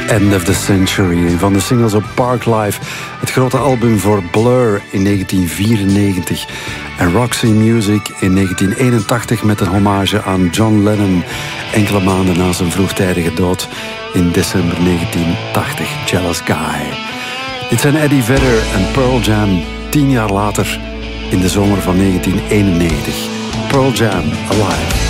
End of the Century, van de singles op Park Life. Het grote album voor Blur in 1994. En Roxy Music in 1981 met een hommage aan John Lennon. Enkele maanden na zijn vroegtijdige dood in december 1980. Jealous Guy. Dit zijn Eddie Vedder en Pearl Jam 10 jaar later in de zomer van 1991. Pearl Jam, Alive.